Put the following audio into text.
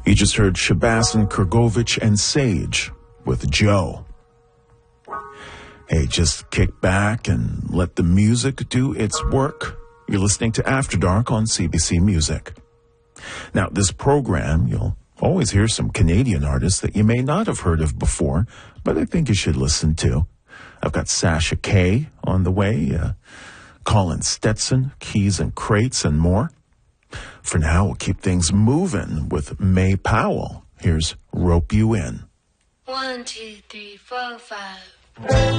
You just heard Shabazz Kurgovich and Sage with Joe. Hey, just kick back and let the music do its work. You're listening to After Dark on CBC Music. Now, this program, you'll always hear some Canadian artists that you may not have heard of before, but I think you should listen to. I've got Sasha K on the way, Colin Stetson, Keys and Crates, and more. For now, we'll keep things moving with May Powell. Here's Rope You In. 1, 2, 3, 4, 5.